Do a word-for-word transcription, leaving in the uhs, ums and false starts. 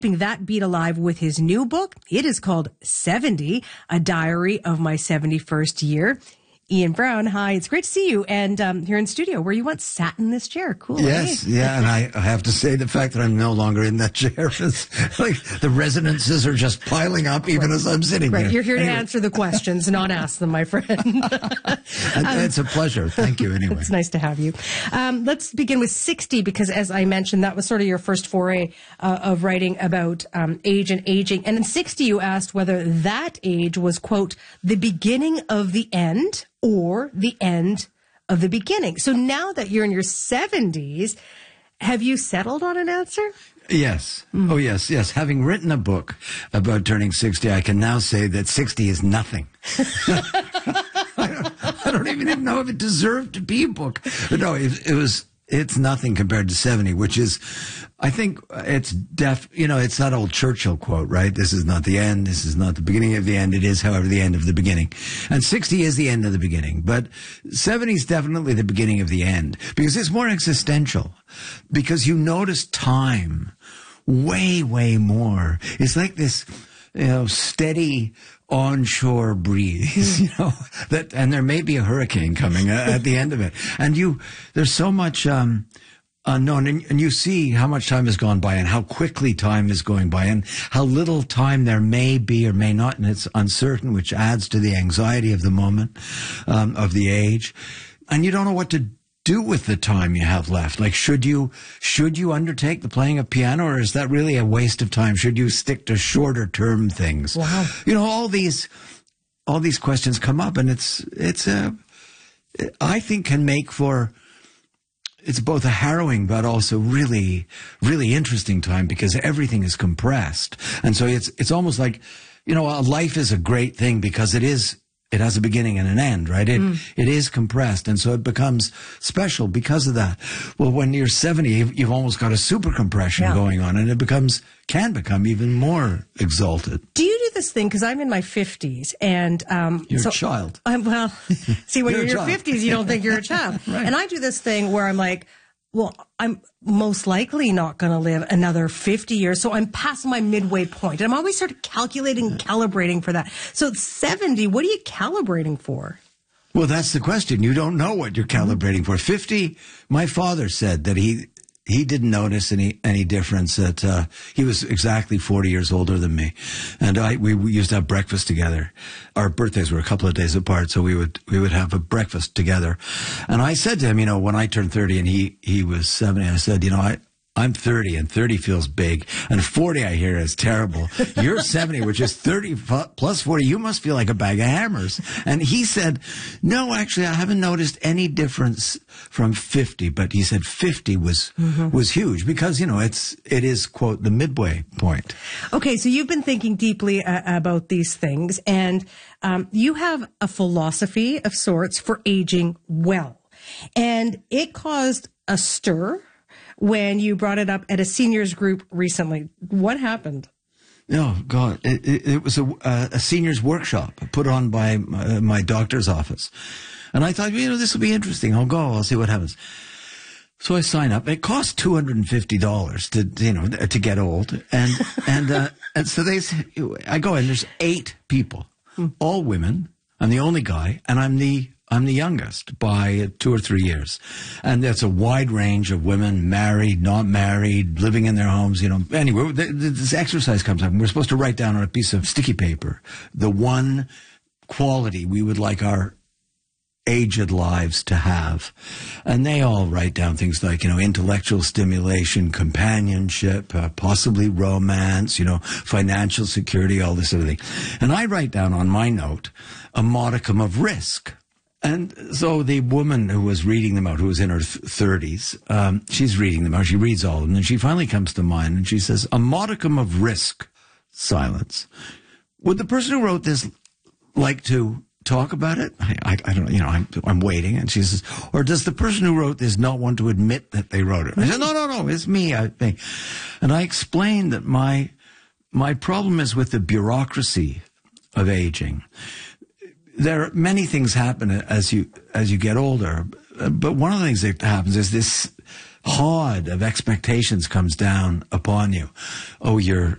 keeping that beat alive with his new book. It is called seventy, A Diary of My seventy-first Year. Ian Brown, hi. It's great to see you. And um, here in studio, where you once sat in this chair. Cool. Yes, eh? yeah. And I, I have to say the fact that I'm no longer in that chair is like the resonances are just piling up even right. as I'm sitting right. here. You're here anyway. to answer the questions, not ask them, my friend. um, it's a pleasure. Thank you anyway. It's nice to have you. Um, let's begin with sixty, because as I mentioned, that was sort of your first foray uh, of writing about um, age and aging. And in sixty, you asked whether that age was, quote, the beginning of the end or the end of the beginning. So now that you're in your seventies, have you settled on an answer? Yes. Mm. Oh, yes, yes. Having written a book about turning sixty, I can now say that sixty is nothing. I, don't, I don't even know if it deserved to be a book. But no, it, it was... It's nothing compared to seventy, which is, I think it's def, you know, it's that old Churchill quote, right? This is not the end. This is not the beginning of the end. It is, however, the end of the beginning. And sixty is the end of the beginning. But seventy is definitely the beginning of the end, because it's more existential, because you notice time way, way more. It's like this, you know, steady onshore breeze, you know, that, and there may be a hurricane coming at the end of it. And you, there's so much, um, unknown, and, and you see how much time has gone by and how quickly time is going by and how little time there may be or may not, and it's uncertain, which adds to the anxiety of the moment, um, of the age. And you don't know what to do with the time you have left. Like, should you, should you undertake the playing of piano, or is that really a waste of time? Should you stick to shorter term things? Wow. You know, all these, all these questions come up, and it's, it's a, I think can make for, it's both a harrowing but also really, really interesting time, because everything is compressed. And so it's, it's almost like, you know, a life is a great thing because it is, it has a beginning and an end, right? It, mm. it is compressed. And so it becomes special because of that. Well, when you're seventy, you've, you've almost got a super compression yeah. going on, and it becomes, can become even more exalted. Do you do this thing? Because I'm in my fifties, and, um, you're so, a child. I'm, well, see, when you're, you're in your child. fifties, you don't think you're a child. Right. And I do this thing where I'm like, well, I'm most likely not going to live another fifty years. So I'm past my midway point. And I'm always sort of calculating and calibrating for that. So at seventy, what are you calibrating for? Well, that's the question. You don't know what you're calibrating for. fifty, my father said that he, he didn't notice any, any difference, that, uh, he was exactly forty years older than me. And I, we, we used to have breakfast together. Our birthdays were a couple of days apart, so we would, we would have a breakfast together. And I said to him, you know, when I turned thirty and he, he was seventy, I said, you know, I, I'm thirty, and thirty feels big, and forty I hear is terrible. You're seventy, which is thirty plus forty. You must feel like a bag of hammers. And he said, no, actually, I haven't noticed any difference from fifty. But he said fifty was mm-hmm. was huge, because, you know, it's it is, quote, the midway point. Okay, so you've been thinking deeply uh, about these things, and um, you have a philosophy of sorts for aging well, and it caused a stir when you brought it up at a seniors group recently. What happened? Oh, God. It, it, it was a, a seniors workshop put on by my, my doctor's office. And I thought, you know, this will be interesting. I'll go. I'll see what happens. So I sign up. It costs two hundred fifty dollars to, you know, to get old. And, and, uh, and so they, I go in, there's eight people, all women. I'm the only guy, and I'm the I'm the youngest by two or three years. And that's a wide range of women, married, not married, living in their homes, you know. Anyway, this exercise comes up, and we're supposed to write down on a piece of sticky paper the one quality we would like our aged lives to have. And they all write down things like, you know, intellectual stimulation, companionship, uh, possibly romance, you know, financial security, all this sort of thing. And I write down on my note a modicum of risk. And so the woman who was reading them out, who was in her thirties, um, she's reading them out. She reads all of them. And she finally comes to mine, and she says, a modicum of risk. Silence. Would the person who wrote this like to talk about it? I, I, I don't know. You know, I'm, I'm waiting. And she says, or does the person who wrote this not want to admit that they wrote it? I said, no, no, no, it's me, I think. And I explained that my, my problem is with the bureaucracy of aging. There are many things happen as you as you get older, but one of the things that happens is this hod of expectations comes down upon you. Oh, you're